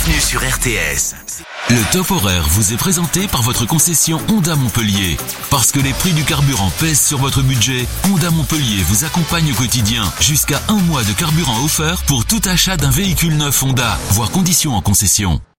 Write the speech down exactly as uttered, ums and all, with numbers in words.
Bienvenue sur R T S. Le top horaire vous est présenté par votre concession Honda Montpellier. Parce que les prix du carburant pèsent sur votre budget, Honda Montpellier vous accompagne au quotidien. Jusqu'à un mois de carburant offert pour tout achat d'un véhicule neuf Honda, voire conditions en concession.